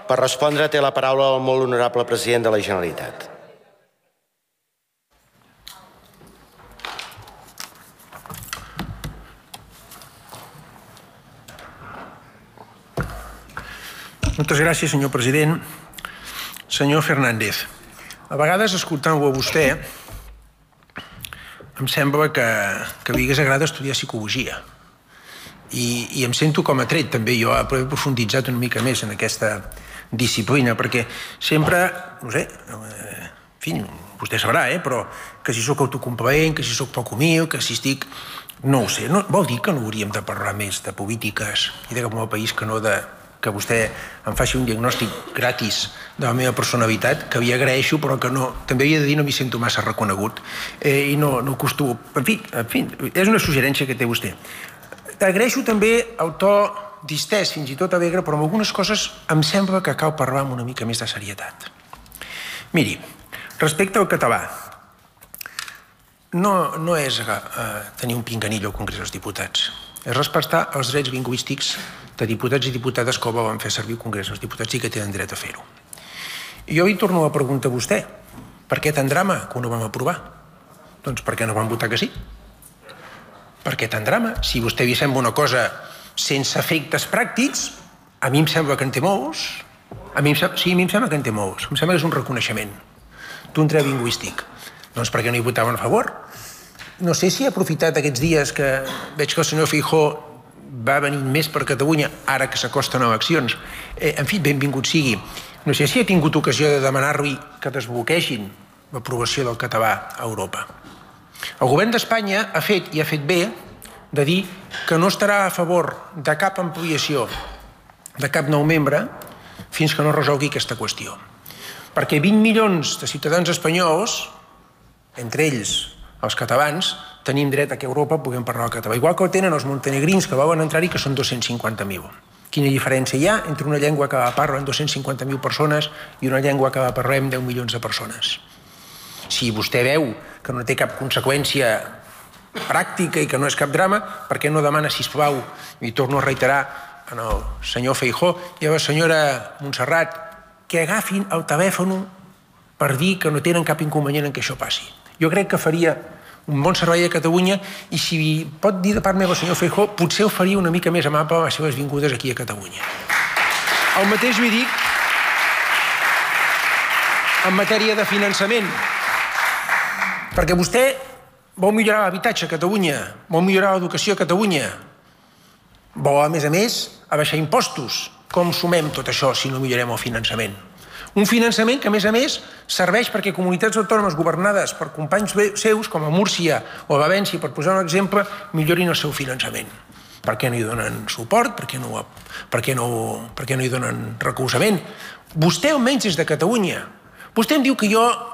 Per respondre té la paraula el molt honorable president de la Generalitat. Moltes gràcies, senyor president. Senyor Fernández, a vegades escoltant-ho a vostè em sembla que li hagués agradat estudiar psicologia. I em sento com a tret també jo he profunditzat una mica més en aquesta disciplina, perquè sempre, no sé, en fi, vostè sabrà, però que si sóc autocomplaent, que si sóc poc humil, que si estic... No ho sé, vol dir que no hauríem de parlar més de polítiques i de com el país que no de... que vostè em faci un diagnòstic gratis de la meva personalitat, que li agraeixo, però que no, també havia de dir no m'hi sento massa reconegut i no acostumo... En fi, és una suggerència que té vostè. Agraeixo també el to distès, fins i tot alegre, però amb algunes coses em sembla que cal parlar amb una mica més de serietat. Miri, respecte al català, no és tenir un pinganillo al Congrés dels Diputats, és respectar els drets lingüístics de diputats i diputades que volen fer servir el Congrés dels Diputats i que tenen dret a fer-ho. I jo li torno a preguntar a vostè, per què tant drama que ho no vam aprovar? Doncs perquè no van votar que sí. Per què tant drama? Si a vostè li sembla una cosa sense efectes pràctics, a mi em sembla que en té molts. Sí, a mi em sembla que en té molts. Em sembla que és un reconeixement d'un dret lingüístic. Doncs per què no hi votaven a favor? No sé si ha aprofitat aquests dies que veig que el senyor Feijóo va venir més per Catalunya, ara que s'acosten eleccions. En fi, benvingut sigui. No sé si ha tingut ocasió de demanar-li que desbloquegin l'aprovació del català a Europa. El govern d'Espanya ha fet, i ha fet bé, de dir que no estarà a favor de cap ampliació de cap nou membre fins que no resolgui aquesta qüestió. Perquè 20 milions de ciutadans espanyols, entre ells els catalans, tenim dret a que a Europa puguem parlar el català. Igual que ho tenen els montenegrins que volen entrar-hi, que són 250.000. Quina diferència hi ha entre una llengua que la parlen 250.000 persones i una llengua que la parlem 10 milions de persones? Si vostè veu que no té cap conseqüència pràctica i que no és cap drama, per què no demana, sisplau, i torno a reiterar al senyor Feijóo i a la senyora Montserrat, que agafin el telèfon per dir que no tenen cap inconvenient en que això passi? Jo crec que faria un bon servei a Catalunya i si pot dir de part meva el senyor Feijóo, potser ho faria una mica més amable a les seves vingudes aquí a Catalunya. El mateix li dic en matèria de finançament, perquè vostè vol millorar l'habitatge a Catalunya, vol millorar l'educació a Catalunya, vol, a més, abaixar impostos. Com sumem tot això si no millorem el finançament? Un finançament que, a més, serveix perquè comunitats autònomes governades per companys seus, com a Múrcia o a València, per posar un exemple, millorin el seu finançament. Per què no hi donen suport? Per què no hi donen recolzament? Vostè, almenys des de Catalunya, vostè em diu que jo